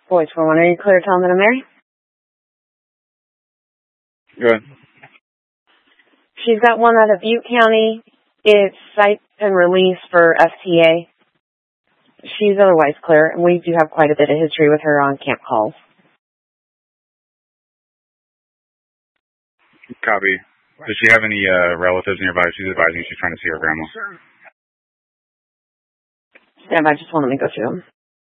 Voice for one. Are you clear to tell them that I'm Mary? Go ahead. She's got one out of Butte County. It's site and release for FTA. She's otherwise clear, and we do have quite a bit of history with her on camp calls. Copy. Does she have any relatives nearby? She's advising she's trying to see her grandma. Stand by, just want to go through them.